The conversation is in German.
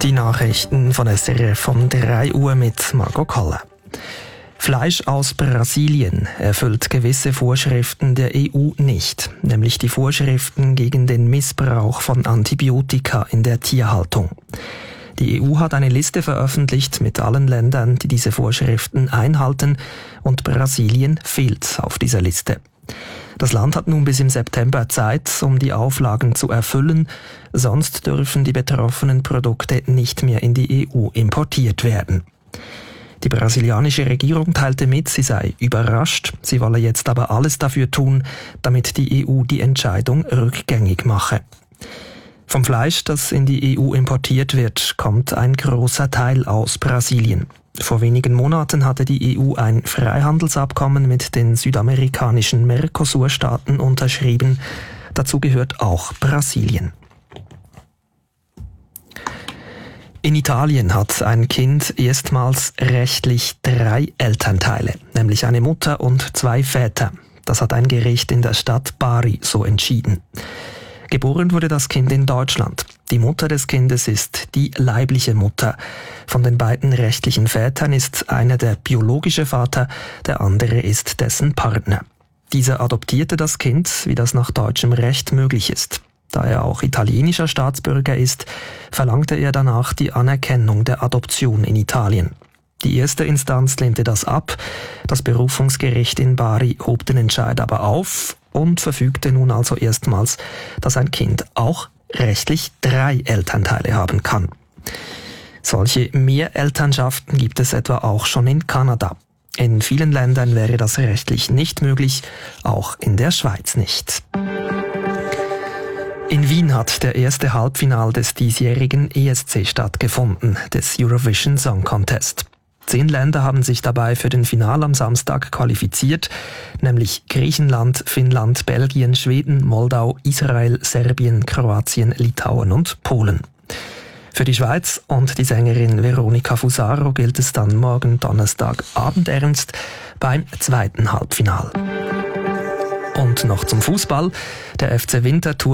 Die Nachrichten von SRF um 3 Uhr mit Margot Koller. Fleisch aus Brasilien erfüllt gewisse Vorschriften der EU nicht, nämlich die Vorschriften gegen den Missbrauch von Antibiotika in der Tierhaltung. Die EU hat eine Liste veröffentlicht mit allen Ländern, die diese Vorschriften einhalten, und Brasilien fehlt auf dieser Liste. Das Land hat nun bis im September Zeit, um die Auflagen zu erfüllen, sonst dürfen die betroffenen Produkte nicht mehr in die EU importiert werden. Die brasilianische Regierung teilte mit, sie sei überrascht, sie wolle jetzt aber alles dafür tun, damit die EU die Entscheidung rückgängig mache. Vom Fleisch, das in die EU importiert wird, kommt ein großer Teil aus Brasilien. Vor wenigen Monaten hatte die EU ein Freihandelsabkommen mit den südamerikanischen Mercosur-Staaten unterschrieben. Dazu gehört auch Brasilien. In Italien hat ein Kind erstmals rechtlich 3 Elternteile, nämlich eine Mutter und 2 Väter. Das hat ein Gericht in der Stadt Bari so entschieden. Geboren wurde das Kind in Deutschland. Die Mutter des Kindes ist die leibliche Mutter. Von den beiden rechtlichen Vätern ist einer der biologische Vater, der andere ist dessen Partner. Dieser adoptierte das Kind, wie das nach deutschem Recht möglich ist. Da er auch italienischer Staatsbürger ist, verlangte er danach die Anerkennung der Adoption in Italien. Die erste Instanz lehnte das ab. Das Berufungsgericht in Bari hob den Entscheid aber auf und verfügte nun also erstmals, dass ein Kind auch rechtlich 3 Elternteile haben kann. Solche Mehrelternschaften gibt es etwa auch schon in Kanada. In vielen Ländern wäre das rechtlich nicht möglich, auch in der Schweiz nicht. In Wien hat der erste Halbfinal des diesjährigen ESC stattgefunden, des Eurovision Song Contest. 10 Länder haben sich dabei für den Final am Samstag qualifiziert, nämlich Griechenland, Finnland, Belgien, Schweden, Moldau, Israel, Serbien, Kroatien, Litauen und Polen. Für die Schweiz und die Sängerin Veronica Fusaro gilt es dann morgen Donnerstag abendernst beim 2. Halbfinal. Und noch zum Fußball. Der FC Winterthur